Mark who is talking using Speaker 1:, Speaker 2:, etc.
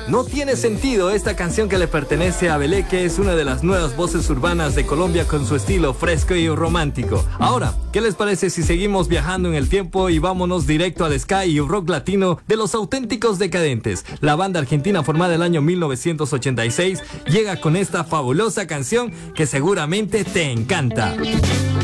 Speaker 1: No tiene sentido, esta canción que le pertenece a Belé, que es una de las nuevas voces urbanas de Colombia con su estilo fresco y romántico. Ahora, ¿qué les parece si seguimos viajando en el tiempo y vámonos directo al ska y rock latino de Los Auténticos Decadentes? La banda argentina formada el año 1986 llega con esta fabulosa canción que seguramente te encanta.